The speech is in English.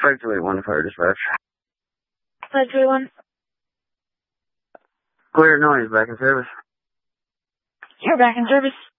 521 fire dispatch. 521. Clear noise, back in service. You're back in service.